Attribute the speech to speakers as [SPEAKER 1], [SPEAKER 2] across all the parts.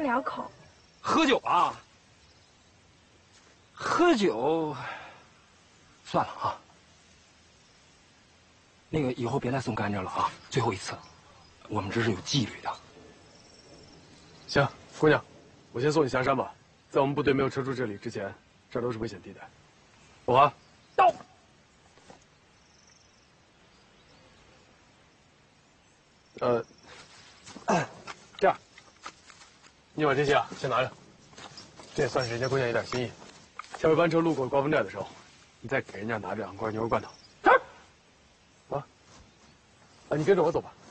[SPEAKER 1] 了口。
[SPEAKER 2] 喝酒啊？喝酒，算了啊。那个以后别再送甘蔗了啊，最后一次，我们这是有纪律的。
[SPEAKER 3] 行，姑娘，我先送你下山吧。在我们部队没有撤出这里之前，这儿都是危险地带。宝华，
[SPEAKER 1] 到。
[SPEAKER 3] 这样，你把这些先拿着，这也算是人家姑娘一点心意。下回班车路过刮风寨的时候，你再给人家拿这2罐牛肉罐头。你跟着我走吧。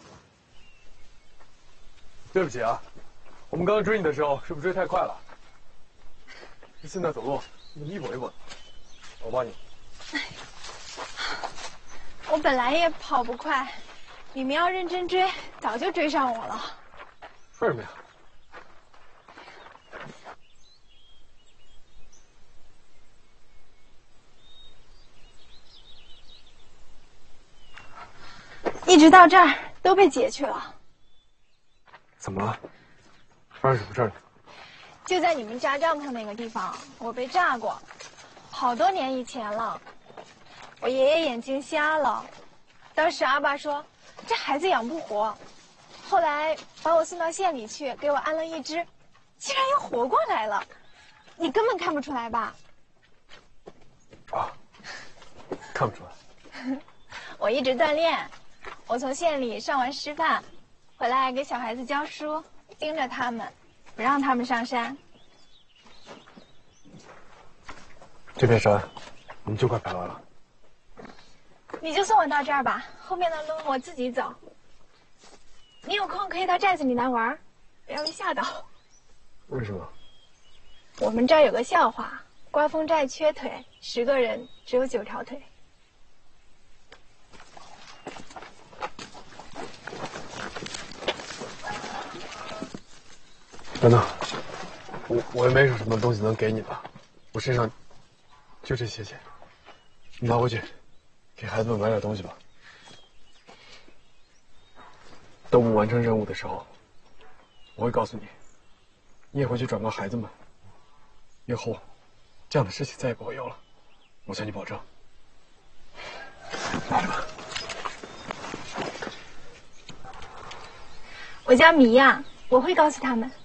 [SPEAKER 3] 对不起啊，我们刚刚追你的时候是不是追太快了？现在走路你一跛一跛的，我帮你。
[SPEAKER 1] 我本来也跑不快，你们要认真追，早就追上我了。
[SPEAKER 3] 说什么呀？
[SPEAKER 1] 一直到这儿都被劫去了。
[SPEAKER 3] 怎么了？发生什么事了？
[SPEAKER 1] 就在你们扎帐篷那个地方，我被炸过，好多年以前了。我爷爷眼睛瞎了，当时阿爸说这孩子养不活，后来把我送到县里去，给我安了一只，竟然又活过来了。你根本看不出来吧？
[SPEAKER 3] 啊，看不出来。
[SPEAKER 1] 我一直锻炼，我从县里上完师范，回来给小孩子教书，盯着他们，不让他们上山。
[SPEAKER 3] 这片山，我们就快排完了。
[SPEAKER 1] 你就送我到这儿吧，后面的路我自己走。你有空可以到寨子里来玩，不要被吓到。
[SPEAKER 3] 为什么？
[SPEAKER 1] 我们这儿有个笑话，刮风寨缺腿，10个人只有9条腿。
[SPEAKER 3] 等等，我也没有什么东西能给你的，我身上就这些钱，你拿回去，给孩子们买点东西吧。等我们完成任务的时候，我会告诉你，你也会去转告孩子们，以后这样的事情再也不会有了，我向你保证。拿着吧。
[SPEAKER 1] 我叫米娅，我会告诉他们。